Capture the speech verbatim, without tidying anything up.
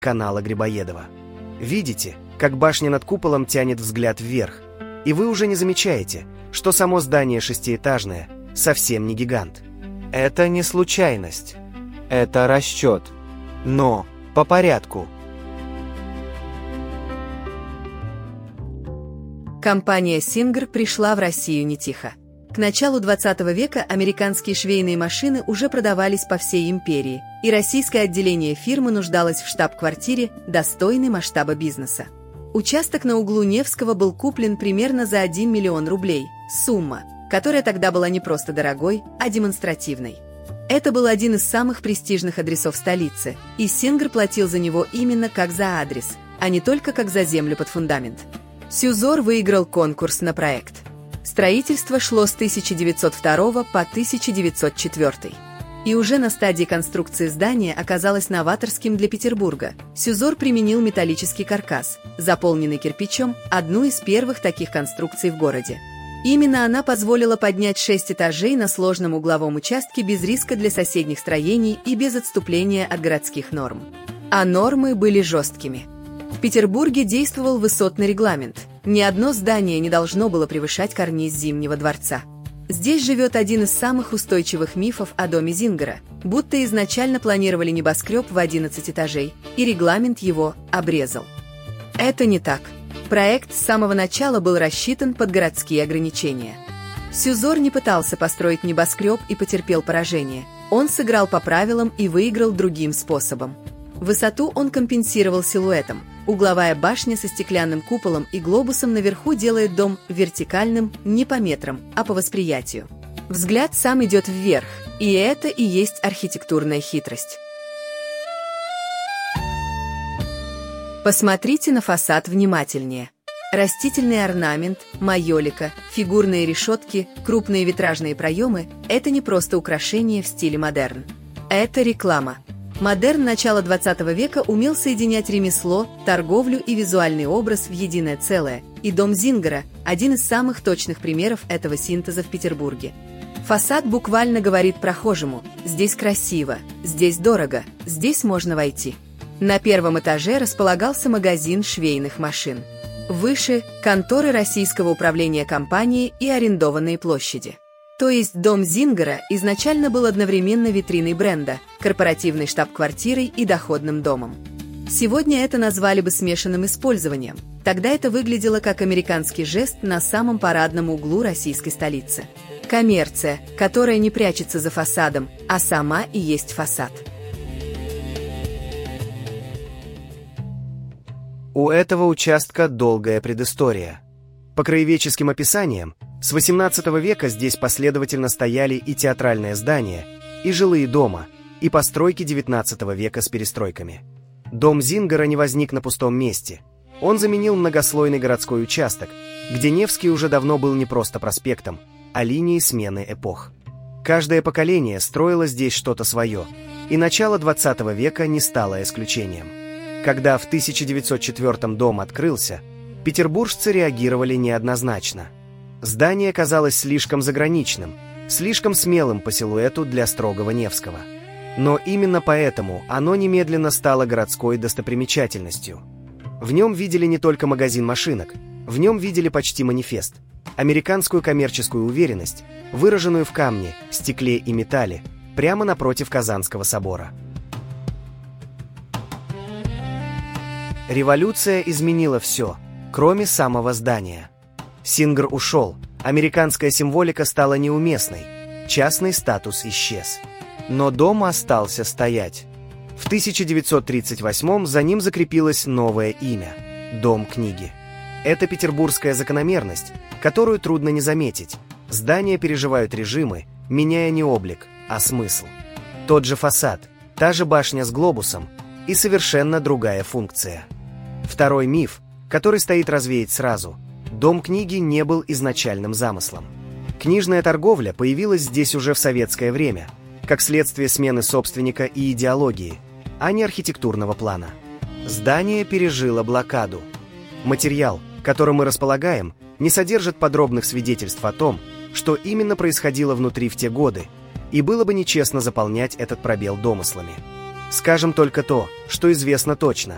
канала Грибоедова. Видите, как башня над куполом тянет взгляд вверх, и вы уже не замечаете, что само здание шестиэтажное совсем не гигант. Это не случайность, это расчет. Но по порядку. Компания Singer пришла в Россию не тихо. К началу двадцатого века американские швейные машины уже продавались по всей империи, и российское отделение фирмы нуждалось в штаб-квартире, достойной масштаба бизнеса. Участок на углу Невского был куплен примерно за один миллион рублей, сумма, которая тогда была не просто дорогой, а демонстративной. Это был один из самых престижных адресов столицы, и Singer платил за него именно как за адрес, а не только как за землю под фундамент. Сюзор выиграл конкурс на проект. Строительство шло с тысяча девятьсот второго по тысяча девятьсот четвёртый. И уже на стадии конструкции здания оказалось новаторским для Петербурга. Сюзор применил металлический каркас, заполненный кирпичом, одну из первых таких конструкций в городе. Именно она позволила поднять шесть этажей на сложном угловом участке без риска для соседних строений и без отступления от городских норм. А нормы были жесткими. В Петербурге действовал высотный регламент. Ни одно здание не должно было превышать карниз Зимнего дворца. Здесь живет один из самых устойчивых мифов о доме Зингера, будто изначально планировали небоскреб в одиннадцать этажей, и регламент его обрезал. Это не так. Проект с самого начала был рассчитан под городские ограничения. Сюзор не пытался построить небоскреб и потерпел поражение. Он сыграл по правилам и выиграл другим способом. Высоту он компенсировал силуэтом. Угловая башня со стеклянным куполом и глобусом наверху делает дом вертикальным не по метрам, а по восприятию. Взгляд сам идет вверх, и это и есть архитектурная хитрость. Посмотрите на фасад внимательнее. Растительный орнамент, майолика, фигурные решетки, крупные витражные проемы – это не просто украшение в стиле модерн. Это реклама. Модерн начала двадцатого века умел соединять ремесло, торговлю и визуальный образ в единое целое, и дом Зингера – один из самых точных примеров этого синтеза в Петербурге. Фасад буквально говорит прохожему: здесь красиво, здесь дорого, здесь можно войти. На первом этаже располагался магазин швейных машин. Выше – конторы Российского управления компании и арендованные площади. То есть дом Зингера изначально был одновременно витриной бренда, корпоративной штаб-квартирой и доходным домом. Сегодня это назвали бы смешанным использованием. Тогда это выглядело как американский жест на самом парадном углу российской столицы. Коммерция, которая не прячется за фасадом, а сама и есть фасад. У этого участка долгая предыстория. По краеведческим описаниям, с восемнадцатого века здесь последовательно стояли и театральное здание, и жилые дома, и постройки девятнадцатого века с перестройками. Дом Зингера не возник на пустом месте. Он заменил многослойный городской участок, где Невский уже давно был не просто проспектом, а линией смены эпох. Каждое поколение строило здесь что-то свое, и начало двадцатого века не стало исключением. Когда в тысяча девятьсот четвёртом дом открылся, петербуржцы реагировали неоднозначно. Здание казалось слишком заграничным, слишком смелым по силуэту для строгого Невского. Но именно поэтому оно немедленно стало городской достопримечательностью. В нем видели не только магазин машинок, в нем видели почти манифест, американскую коммерческую уверенность, выраженную в камне, стекле и металле, прямо напротив Казанского собора. Революция изменила все, кроме самого здания. Singer ушел, американская символика стала неуместной, частный статус исчез. Но дом остался стоять. В тысяча девятьсот тридцать восьмом за ним закрепилось новое имя – Дом книги. Это петербургская закономерность, которую трудно не заметить. Здания переживают режимы, меняя не облик, а смысл. Тот же фасад, та же башня с глобусом и совершенно другая функция. Второй миф, который стоит развеять сразу – Дом книги не был изначальным замыслом. Книжная торговля появилась здесь уже в советское время, как следствие смены собственника и идеологии, а не архитектурного плана. Здание пережило блокаду. Материал, которым мы располагаем, не содержит подробных свидетельств о том, что именно происходило внутри в те годы, и было бы нечестно заполнять этот пробел домыслами. Скажем только то, что известно точно.